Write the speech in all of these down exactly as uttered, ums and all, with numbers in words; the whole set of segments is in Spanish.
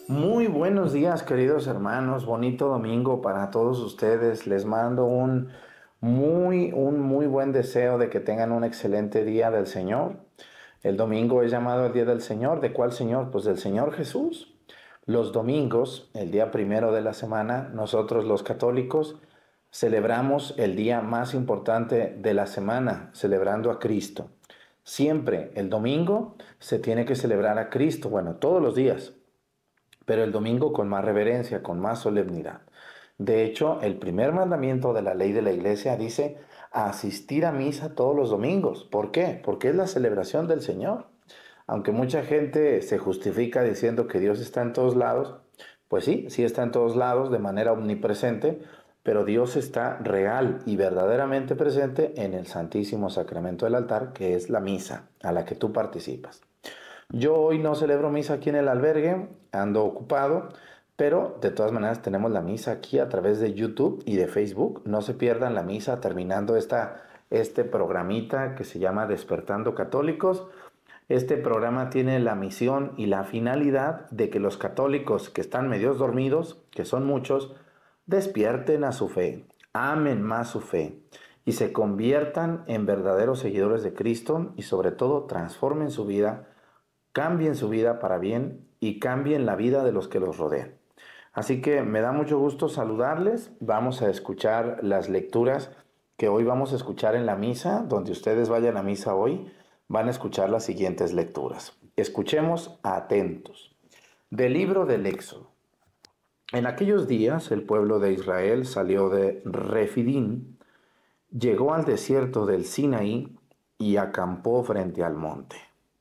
Muy buenos días, queridos hermanos. Bonito domingo para todos ustedes. Les mando un muy, un muy buen deseo de que tengan un excelente día del Señor. El domingo es llamado el Día del Señor. ¿De cuál Señor? Pues del Señor Jesús. Los domingos, el día primero de la semana, nosotros los católicos celebramos el día más importante de la semana, celebrando a Cristo. Siempre el domingo se tiene que celebrar a Cristo, bueno, todos los días, pero el domingo con más reverencia, con más solemnidad. De hecho, el primer mandamiento de la ley de la iglesia dice asistir a misa todos los domingos. ¿Por qué? Porque es la celebración del Señor. Aunque mucha gente se justifica diciendo que Dios está en todos lados, pues sí, sí está en todos lados de manera omnipresente, pero Dios está real y verdaderamente presente en el Santísimo Sacramento del altar, que es la misa a la que tú participas. Yo hoy no celebro misa aquí en el albergue, ando ocupado, pero de todas maneras tenemos la misa aquí a través de YouTube y de Facebook. No se pierdan la misa terminando esta, este programita que se llama Despertando Católicos. Este programa tiene la misión y la finalidad de que los católicos que están medios dormidos, que son muchos, despierten a su fe, amen más su fe y se conviertan en verdaderos seguidores de Cristo y sobre todo transformen su vida, cambien su vida para bien y cambien la vida de los que los rodean. Así que me da mucho gusto saludarles. Vamos a escuchar las lecturas que hoy vamos a escuchar en la misa. Donde ustedes vayan a misa hoy, van a escuchar las siguientes lecturas. Escuchemos atentos. Del libro del Éxodo. En aquellos días el pueblo de Israel salió de Refidín, llegó al desierto del Sinaí y acampó frente al monte.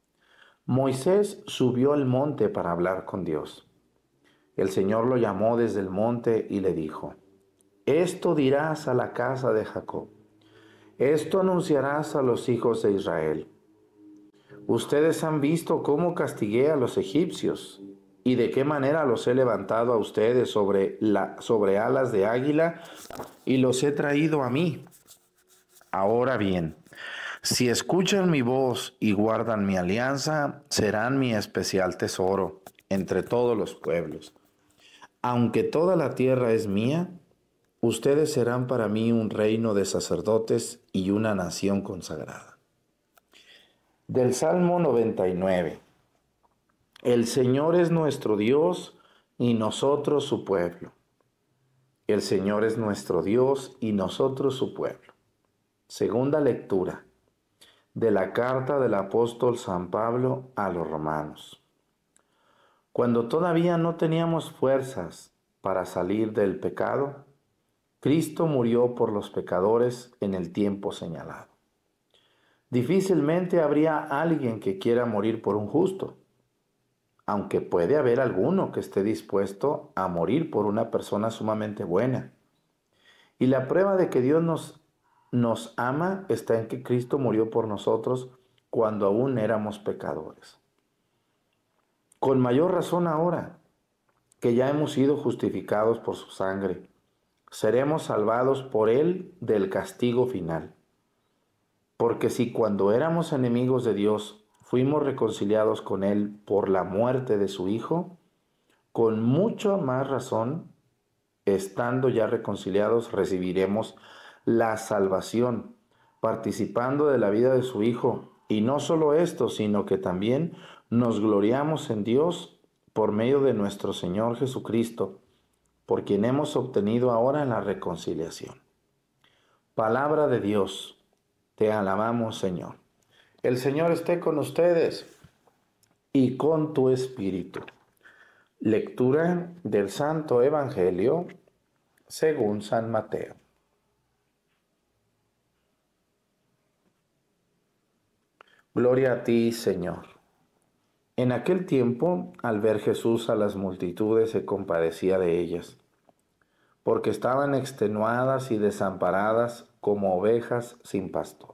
Moisés subió al monte para hablar con Dios. El Señor lo llamó desde el monte y le dijo: Esto dirás a la casa de Jacob, esto anunciarás a los hijos de Israel. Ustedes han visto cómo castigué a los egipcios y de qué manera los he levantado a ustedes sobre, la, sobre alas de águila y los he traído a mí. Ahora bien, si escuchan mi voz y guardan mi alianza, serán mi especial tesoro entre todos los pueblos. Aunque toda la tierra es mía, ustedes serán para mí un reino de sacerdotes y una nación consagrada. Del Salmo noventa y nueve. El Señor es nuestro Dios y nosotros su pueblo. El Señor es nuestro Dios y nosotros su pueblo. Segunda lectura de la carta del apóstol San Pablo a los romanos. Cuando todavía no teníamos fuerzas para salir del pecado, Cristo murió por los pecadores en el tiempo señalado. Difícilmente habría alguien que quiera morir por un justo, aunque puede haber alguno que esté dispuesto a morir por una persona sumamente buena. Y la prueba de que Dios nos, nos ama está en que Cristo murió por nosotros cuando aún éramos pecadores. Con mayor razón ahora, que ya hemos sido justificados por su sangre, seremos salvados por él del castigo final. Porque si cuando éramos enemigos de Dios fuimos reconciliados con él por la muerte de su Hijo, con mucho más razón, estando ya reconciliados, recibiremos la salvación, participando de la vida de su Hijo. Y no solo esto, sino que también nos gloriamos en Dios por medio de nuestro Señor Jesucristo, por quien hemos obtenido ahora la reconciliación. Palabra de Dios, te alabamos, Señor. El Señor esté con ustedes y con tu espíritu. Lectura del Santo Evangelio según San Mateo. Gloria a ti, Señor. En aquel tiempo, al ver Jesús a las multitudes, se compadecía de ellas, porque estaban extenuadas y desamparadas como ovejas sin pastor.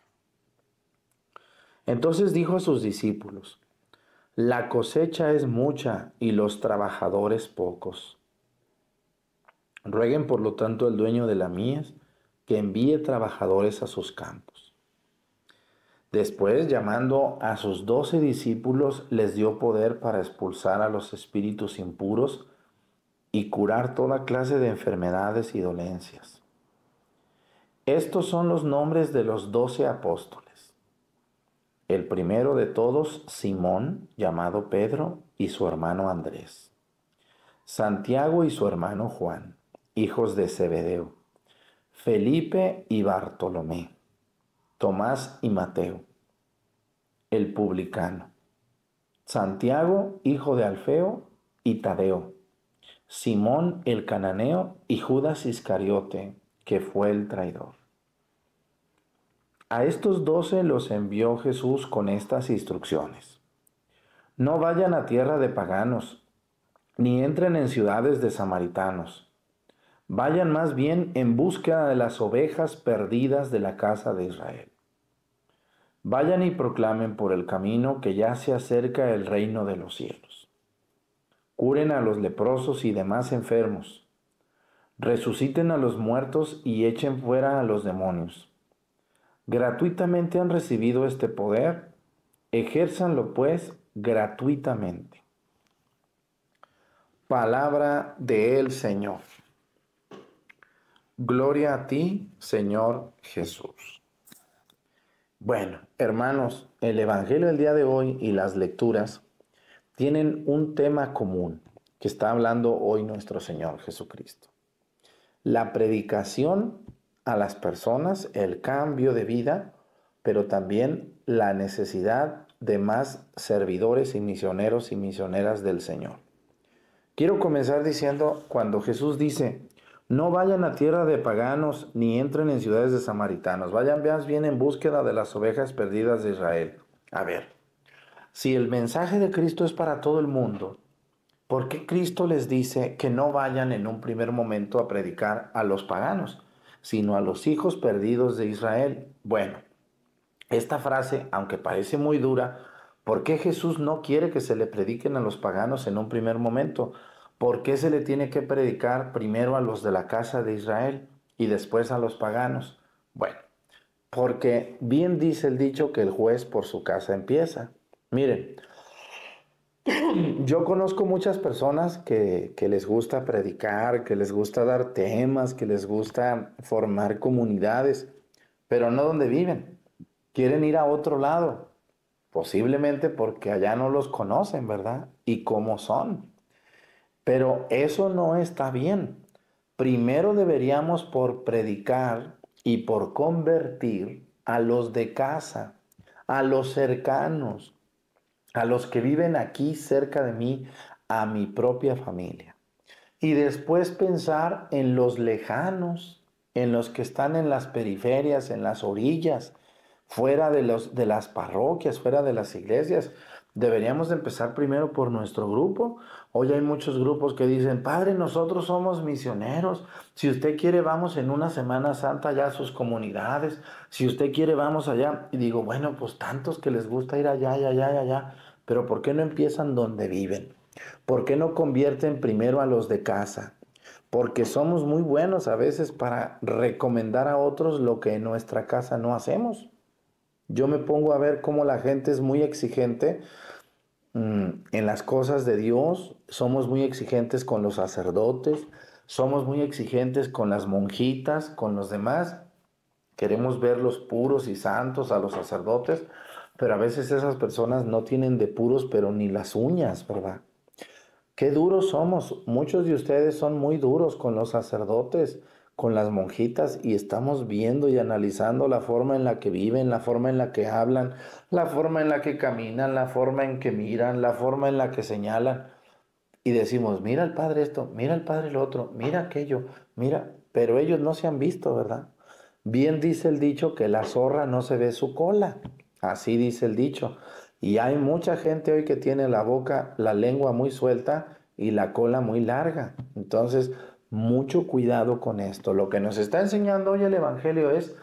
Entonces dijo a sus discípulos: La cosecha es mucha y los trabajadores pocos. Rueguen por lo tanto al dueño de la mies que envíe trabajadores a sus campos. Después, llamando a sus doce discípulos, les dio poder para expulsar a los espíritus impuros y curar toda clase de enfermedades y dolencias. Estos son los nombres de los doce apóstoles. El primero de todos, Simón, llamado Pedro, y su hermano Andrés. Santiago y su hermano Juan, hijos de Zebedeo. Felipe y Bartolomé. Tomás y Mateo, el publicano. Santiago, hijo de Alfeo, y Tadeo. Simón el cananeo y Judas Iscariote, que fue el traidor. A estos doce los envió Jesús con estas instrucciones. No vayan a tierra de paganos, ni entren en ciudades de samaritanos. Vayan más bien en búsqueda de las ovejas perdidas de la casa de Israel. Vayan y proclamen por el camino que ya se acerca el reino de los cielos. Curen a los leprosos y demás enfermos. Resuciten a los muertos y echen fuera a los demonios. Gratuitamente han recibido este poder, ejérzanlo pues gratuitamente. Palabra del Señor. Gloria a ti, Señor Jesús. Bueno, hermanos, el Evangelio del día de hoy y las lecturas tienen un tema común que está hablando hoy nuestro Señor Jesucristo. La predicación a las personas, el cambio de vida, pero también la necesidad de más servidores y misioneros y misioneras del Señor. Quiero comenzar diciendo, cuando Jesús dice, no vayan a tierra de paganos ni entren en ciudades de samaritanos, vayan más bien en búsqueda de las ovejas perdidas de Israel. A ver, si el mensaje de Cristo es para todo el mundo, ¿por qué Cristo les dice que no vayan en un primer momento a predicar a los paganos, sino a los hijos perdidos de Israel? Bueno, esta frase, aunque parece muy dura, ¿por qué Jesús no quiere que se le prediquen a los paganos en un primer momento? ¿Por qué se le tiene que predicar primero a los de la casa de Israel y después a los paganos? Bueno, porque bien dice el dicho que el juez por su casa empieza. Miren, yo conozco muchas personas que, que les gusta predicar, que les gusta dar temas, que les gusta formar comunidades, pero no donde viven. Quieren ir a otro lado, posiblemente porque allá no los conocen, ¿verdad? Y cómo son. Pero eso no está bien. Primero deberíamos por predicar y por convertir a los de casa, a los cercanos, a los que viven aquí cerca de mí, a mi propia familia. Y después pensar en los lejanos, en los que están en las periferias, en las orillas, fuera de, los, de las parroquias, fuera de las iglesias. Deberíamos de empezar primero por nuestro grupo. Hoy hay muchos grupos que dicen, Padre, nosotros somos misioneros. Si usted quiere, vamos en una Semana Santa allá a sus comunidades. Si usted quiere, vamos allá. Y digo, bueno, pues tantos que les gusta ir allá, allá, allá, allá. Pero ¿por qué no empiezan donde viven? ¿Por qué no convierten primero a los de casa? Porque somos muy buenos a veces para recomendar a otros lo que en nuestra casa no hacemos. Yo me pongo a ver cómo la gente es muy exigente mmm, en las cosas de Dios. Somos muy exigentes con los sacerdotes, somos muy exigentes con las monjitas, con los demás. Queremos verlos puros y santos a los sacerdotes, pero a veces esas personas no tienen de puros, pero ni las uñas, ¿verdad? Qué duros somos. Muchos de ustedes son muy duros con los sacerdotes, con las monjitas, y estamos viendo y analizando la forma en la que viven, la forma en la que hablan, la forma en la que caminan, la forma en que miran, la forma en la que señalan. Y decimos, mira el padre esto, mira el padre lo otro, mira aquello, mira, pero ellos no se han visto, ¿verdad? Bien dice el dicho que la zorra no se ve su cola. Así dice el dicho. Y hay mucha gente hoy que tiene la boca, la lengua muy suelta y la cola muy larga. Entonces, mucho cuidado con esto. Lo que nos está enseñando hoy el Evangelio es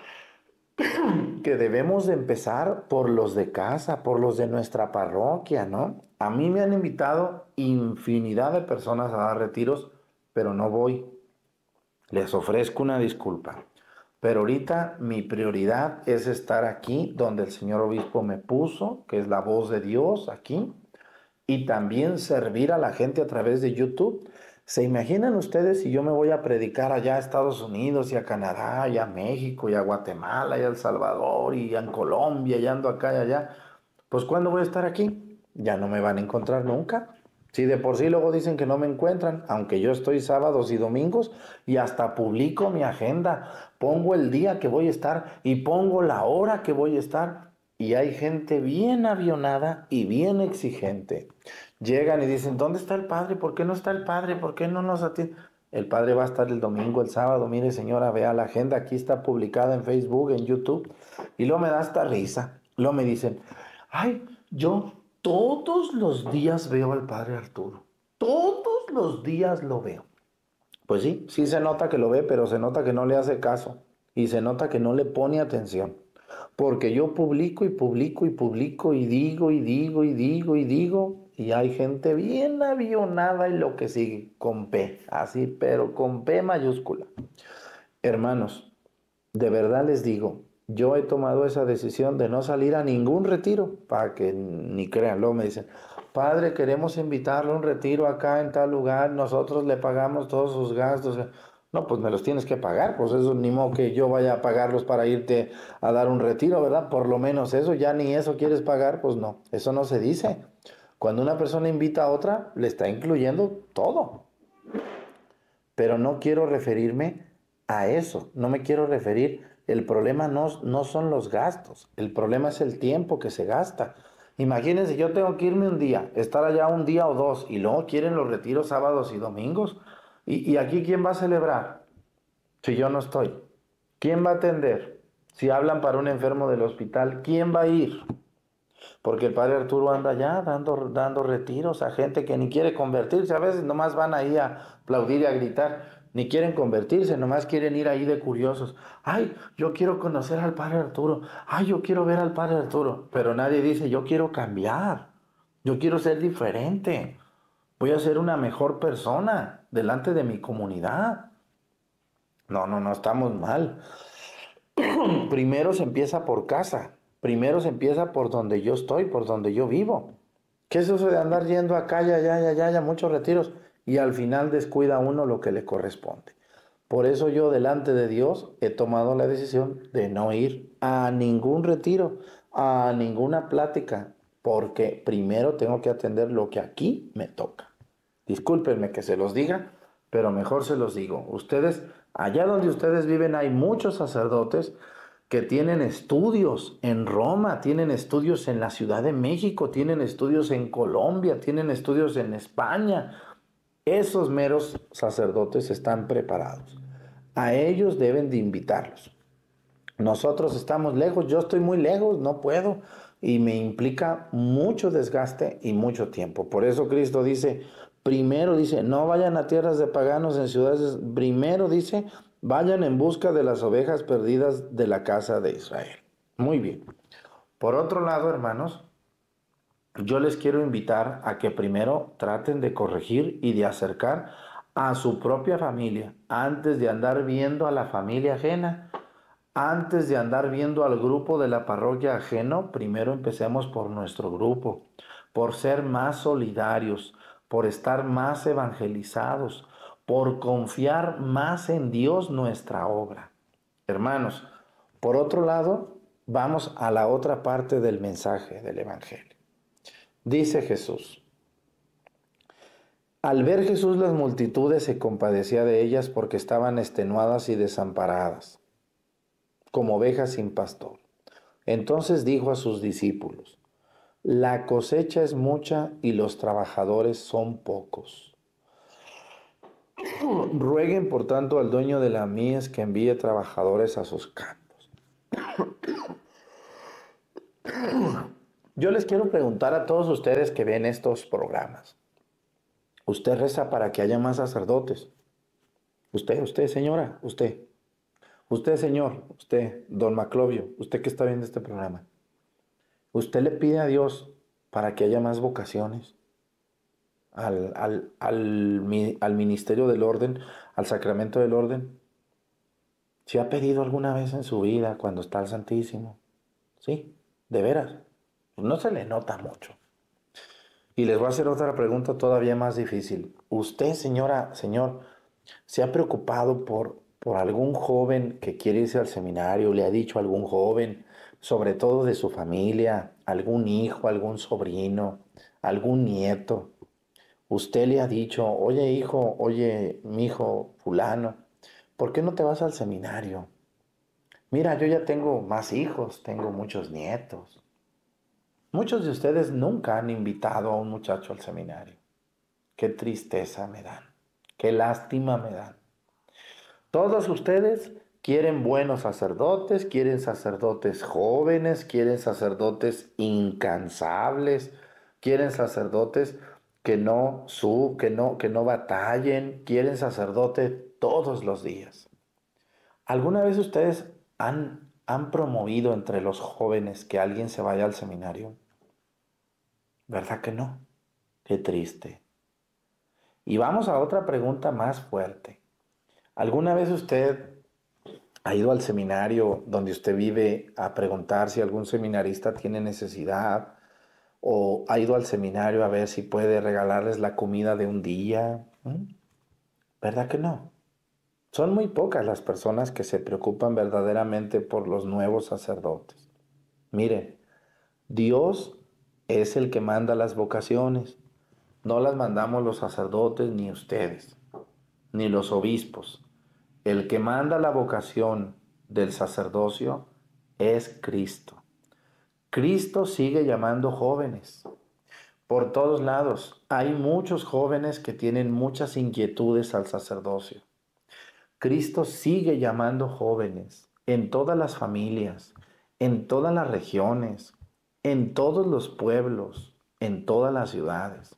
que debemos de empezar por los de casa, por los de nuestra parroquia, ¿no? A mí me han invitado infinidad de personas a dar retiros, pero no voy. Les ofrezco una disculpa. Pero ahorita mi prioridad es estar aquí donde el señor obispo me puso, que es la voz de Dios aquí, y también servir a la gente a través de YouTube. ¿Se imaginan ustedes si yo me voy a predicar allá a Estados Unidos y a Canadá y a México y a Guatemala y a El Salvador y a Colombia y ando acá y allá? Pues ¿cuándo voy a estar aquí? Ya no me van a encontrar nunca. Si de por sí luego dicen que no me encuentran, aunque yo estoy sábados y domingos y hasta publico mi agenda, pongo el día que voy a estar y pongo la hora que voy a estar. Y hay gente bien avionada y bien exigente. Llegan y dicen, ¿dónde está el padre? ¿Por qué no está el padre? ¿Por qué no nos atiende? El padre va a estar el domingo, el sábado. Mire, señora, vea la agenda. Aquí está publicada en Facebook, en YouTube. Y luego me da hasta risa. Luego me dicen, ay, yo todos los días veo al padre Arturo. Todos los días lo veo. Pues sí, sí se nota que lo ve, pero se nota que no le hace caso. Y se nota que no le pone atención. Porque yo publico y publico y publico y digo y digo y digo y digo. Y hay gente bien avionada en lo que sigue, con P, así, pero con P mayúscula. Hermanos, de verdad les digo, yo he tomado esa decisión de no salir a ningún retiro, para que ni crean. Luego me dicen, padre, queremos invitarle a un retiro acá en tal lugar, nosotros le pagamos todos sus gastos. No, pues me los tienes que pagar, pues eso ni modo que yo vaya a pagarlos para irte a dar un retiro, ¿verdad? Por lo menos eso, ya ni eso quieres pagar, pues no, eso no se dice. Cuando una persona invita a otra, le está incluyendo todo. Pero no quiero referirme a eso, no me quiero referir, el problema no, no son los gastos, el problema es el tiempo que se gasta. Imagínense, yo tengo que irme un día, estar allá un día o dos, y luego quieren los retiros sábados y domingos. ¿Y, y aquí quién va a celebrar si yo no estoy? ¿Quién va a atender? Si hablan para un enfermo del hospital, ¿quién va a ir? Porque el padre Arturo anda allá dando, dando retiros a gente que ni quiere convertirse. A veces nomás van ahí a aplaudir y a gritar. Ni quieren convertirse, nomás quieren ir ahí de curiosos. Ay, yo quiero conocer al padre Arturo. Ay, yo quiero ver al padre Arturo. Pero nadie dice, yo quiero cambiar. Yo quiero ser diferente. Voy a ser una mejor persona delante de mi comunidad. No, no, no, estamos mal. Primero se empieza por casa. Primero se empieza por donde yo estoy, por donde yo vivo. ¿Qué es eso de andar yendo acá, ya, ya, ya, ya, ya, muchos retiros? Y al final descuida uno lo que le corresponde. Por eso yo delante de Dios he tomado la decisión de no ir a ningún retiro, a ninguna plática, porque primero tengo que atender lo que aquí me toca. Discúlpenme que se los diga, pero mejor se los digo. Ustedes, allá donde ustedes viven hay muchos sacerdotes que tienen estudios en Roma, tienen estudios en la Ciudad de México, tienen estudios en Colombia, tienen estudios en España. Esos meros sacerdotes están preparados. A ellos deben de invitarlos. Nosotros estamos lejos, yo estoy muy lejos, no puedo, y me implica mucho desgaste y mucho tiempo. Por eso Cristo dice, primero dice, no vayan a tierras de paganos en ciudades, primero dice, vayan en busca de las ovejas perdidas de la casa de Israel. Muy bien. Por otro lado, hermanos, yo les quiero invitar a que primero traten de corregir y de acercar a su propia familia antes de andar viendo a la familia ajena. Antes de andar viendo al grupo de la parroquia ajeno, primero empecemos por nuestro grupo, por ser más solidarios, por estar más evangelizados, por confiar más en Dios nuestra obra. Hermanos, por otro lado, vamos a la otra parte del mensaje del Evangelio. Dice Jesús, al ver Jesús las multitudes se compadecía de ellas porque estaban extenuadas y desamparadas, como ovejas sin pastor. Entonces dijo a sus discípulos, la cosecha es mucha y los trabajadores son pocos. Rueguen por tanto al dueño de la mies que envíe trabajadores a sus campos. Yo les quiero preguntar a todos ustedes que ven estos programas. ¿Usted reza para que haya más sacerdotes? Usted, usted, señora, usted. Usted, señor, usted, don Maclovio, usted que está viendo este programa. ¿Usted le pide a Dios para que haya más vocaciones al, al, al, al ministerio del orden, al sacramento del orden? ¿Se ha pedido alguna vez en su vida cuando está el Santísimo? Sí, de veras. No se le nota mucho. Y les voy a hacer otra pregunta todavía más difícil. Usted, señora, señor, ¿se ha preocupado por, por algún joven que quiere irse al seminario? ¿Le ha dicho a algún joven, sobre todo de su familia, algún hijo, algún sobrino, algún nieto? Usted le ha dicho, oye hijo, oye mi hijo fulano, ¿por qué no te vas al seminario? Mira, yo ya tengo más hijos, tengo muchos nietos. Muchos de ustedes nunca han invitado a un muchacho al seminario. Qué tristeza me dan, qué lástima me dan. Todos ustedes quieren buenos sacerdotes, quieren sacerdotes jóvenes, quieren sacerdotes incansables, quieren sacerdotes que no sub, que no, que no batallen, quieren sacerdotes todos los días. ¿Alguna vez ustedes han, han promovido entre los jóvenes que alguien se vaya al seminario? ¿Verdad que no? Qué triste. Y vamos a otra pregunta más fuerte. ¿Alguna vez usted ha ido al seminario donde usted vive a preguntar si algún seminarista tiene necesidad? ¿O ha ido al seminario a ver si puede regalarles la comida de un día? ¿Mm? ¿Verdad que no? Son muy pocas las personas que se preocupan verdaderamente por los nuevos sacerdotes. Miren, Dios es el que manda las vocaciones. No las mandamos los sacerdotes ni ustedes, ni los obispos. El que manda la vocación del sacerdocio es Cristo. Cristo sigue llamando jóvenes. Por todos lados hay muchos jóvenes que tienen muchas inquietudes al sacerdocio. Cristo sigue llamando jóvenes en todas las familias, en todas las regiones, en todos los pueblos, en todas las ciudades.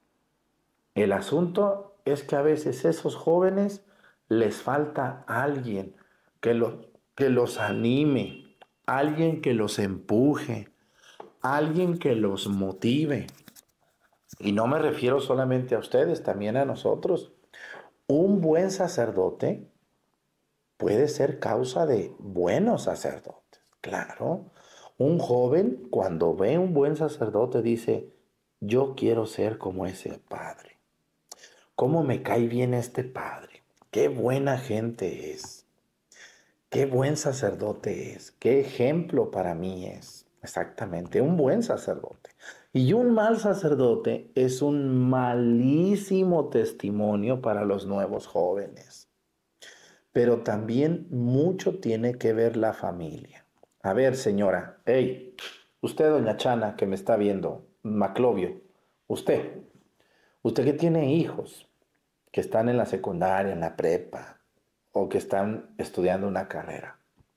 El asunto es que a veces esos jóvenes les falta alguien que los, que los anime, alguien que los empuje, alguien que los motive. Y no me refiero solamente a ustedes, también a nosotros. Un buen sacerdote puede ser causa de buenos sacerdotes, claro. Un joven cuando ve un buen sacerdote dice, yo quiero ser como ese padre. ¿Cómo me cae bien este padre? Qué buena gente es. Qué buen sacerdote es. Qué ejemplo para mí es. Exactamente, un buen sacerdote. Y un mal sacerdote es un malísimo testimonio para los nuevos jóvenes. Pero también mucho tiene que ver la familia. A ver, señora, hey, usted, doña Chana, que me está viendo, Maclovio, usted, usted que tiene hijos, que están en la secundaria, en la prepa, o que están estudiando una carrera.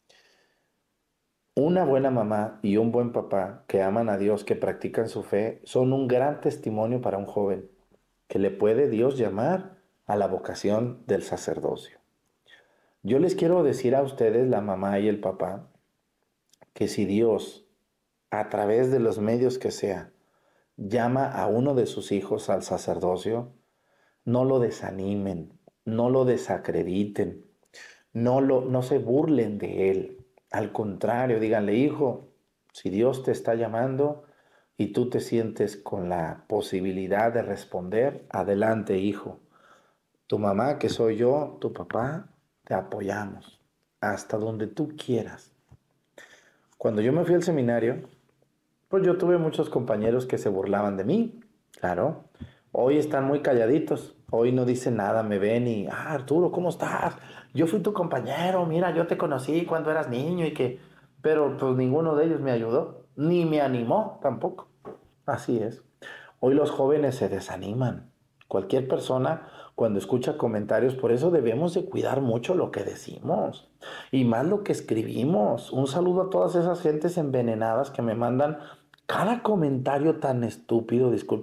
Una buena mamá y un buen papá que aman a Dios, que practican su fe, son un gran testimonio para un joven que le puede Dios llamar a la vocación del sacerdocio. Yo les quiero decir a ustedes, la mamá y el papá, que si Dios, a través de los medios que sea, llama a uno de sus hijos al sacerdocio, no lo desanimen, no lo desacrediten, no, lo, no se burlen de él. Al contrario, díganle, hijo, si Dios te está llamando y tú te sientes con la posibilidad de responder, adelante, hijo. Tu mamá, que soy yo, tu papá, te apoyamos hasta donde tú quieras. Cuando yo me fui al seminario, pues yo tuve muchos compañeros que se burlaban de mí, claro. Hoy están muy calladitos, hoy no dicen nada, me ven y, ah, Arturo, ¿cómo estás? Yo fui tu compañero, mira, yo te conocí cuando eras niño y que... Pero pues ninguno de ellos me ayudó, ni me animó tampoco. Así es. Hoy los jóvenes se desaniman. Cualquier persona cuando escucha comentarios, por eso debemos de cuidar mucho lo que decimos y más lo que escribimos. Un saludo a todas esas gentes envenenadas que me mandan cada comentario tan estúpido, disculpen